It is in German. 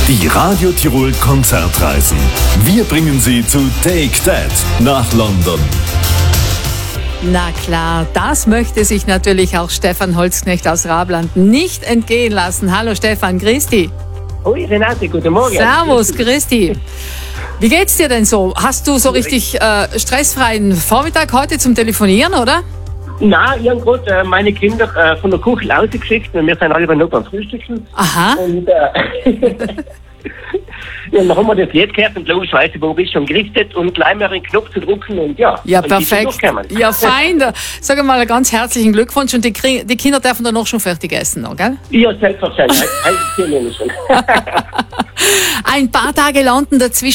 Die Radio Tirol Konzertreisen. Wir bringen Sie zu Take That nach London. Na klar, das möchte sich natürlich auch Stefan Holzknecht aus Rabland nicht entgehen lassen. Hallo Stefan, grüß dich. Hoi Renate, guten Morgen. Servus, grüß dich. Wie geht's dir denn so? Hast du so richtig stressfreien Vormittag heute zum Telefonieren, oder? Nein, ich habe gerade meine Kinder von der Küche rausgeschickt und wir sind alle noch beim Frühstücken. Aha. Und ja, dann haben wir das Lied gehört und logischerweise war ich schon gerichtet und gleich mal den Knopf zu drücken und ja. Ja, und perfekt. Ja, fein. Sag mal einen ganz herzlichen Glückwunsch und die Kinder dürfen dann noch schon fertig essen, noch, gell? Ja, selbstverständlich. Schon. Ein paar Tage landen dazwischen.